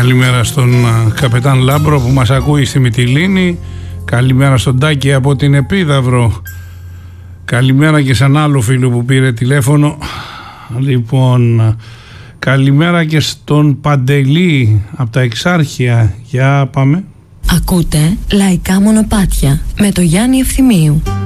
Καλημέρα στον καπετάν Λάμπρο που μας ακούει στη Μυτιλήνη. Καλημέρα στον Τάκη από την Επίδαυρο. Καλημέρα και σαν άλλο φίλο που πήρε τηλέφωνο. Λοιπόν, καλημέρα και στον Παντελή από τα Εξάρχεια. Για πάμε. Ακούτε Λαϊκά Μονοπάτια με το Γιάννη Ευθυμίου.